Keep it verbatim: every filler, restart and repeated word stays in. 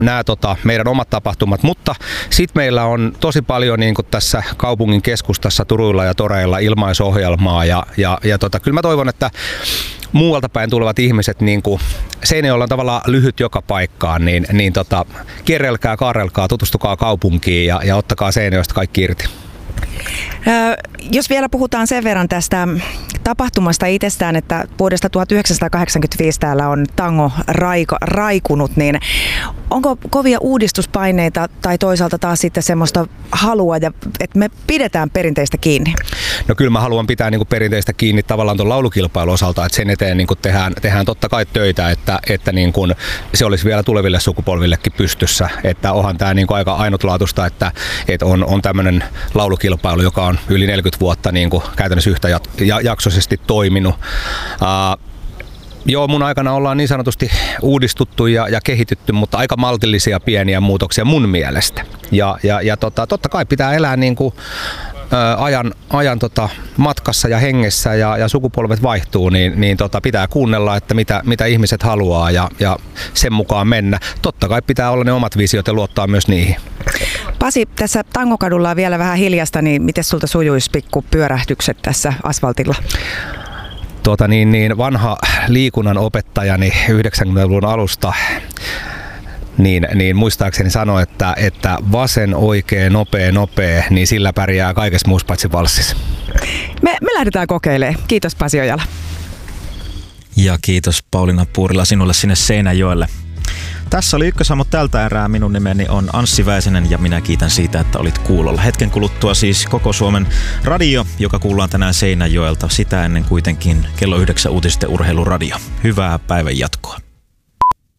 nämä tota, meidän omat tapahtumat, mutta sitten meillä on tosi paljon niin kuin tässä kaupungin keskustassa Turuilla ja toreilla ilmaisohjelmaa ja, ja, ja tota, kyllä mä toivon, että muualta päin tulevat ihmiset, niin kuin Seinäjoella on tavallaan lyhyt joka paikkaan, niin, niin tota, kierrelkää, kaarelkaa, tutustukaa kaupunkiin ja, ja ottakaa Seinäjoesta kaikki irti. Jos vielä puhutaan sen verran tästä tapahtumasta itsestään, että vuodesta tuhatyhdeksänsataakahdeksankymmentäviisi täällä on tango raiko, raikunut, niin onko kovia uudistuspaineita tai toisaalta taas sitten semmoista halua, että me pidetään perinteistä kiinni? No kyllä mä haluan pitää niin kuin perinteistä kiinni tavallaan tuon laulukilpailun osalta, että sen eteen niin kuin tehdään, tehdään totta kai töitä, että, että niin kuin se olisi vielä tuleville sukupolvillekin pystyssä, että onhan tämä niin kuin aika ainutlaatuista, että, että on, on tämmöinen laulukilpailu, joka on yli neljäkymmentä vuotta niin kuin käytännössä yhtä jaksoisesti toiminut. Uh, Joo, mun aikana ollaan niin sanotusti uudistuttu ja, ja kehitytty, mutta aika maltillisia pieniä muutoksia mun mielestä. Ja, ja, ja tota, totta kai pitää elää niin kuin, ä, ajan, ajan tota, matkassa ja hengessä ja, ja sukupolvet vaihtuu, niin, niin tota, pitää kuunnella, että mitä, mitä ihmiset haluaa ja, ja sen mukaan mennä. Totta kai pitää olla ne omat visiot ja luottaa myös niihin. Pasi, tässä Tangokadulla on vielä vähän hiljasta, niin miten sulta sujuisi pikku pyörähdykset tässä asfaltilla? Tuota niin, niin vanha liikunnan opettajani yhdeksänkymmentäluvun alusta niin, niin muistaakseni sanoi, että, että vasen, oikea, nopea, nopea, niin sillä pärjää kaikessa muussa paitsi valssissa. Me, me lähdetään kokeilemaan. Kiitos Pasi Ojala. Ja kiitos Pauliina Puurila sinulle sinne Seinäjoelle. Tässä oli Ykkösaamu tältä erää. Minun nimeni on Anssi Väisänen ja minä kiitän siitä, että olit kuulolla. Hetken kuluttua siis koko Suomen radio, joka kuullaan tänään Seinäjoelta. Sitä ennen kuitenkin kello yhdeksän uutisten urheiluradio. Hyvää päivän jatkoa.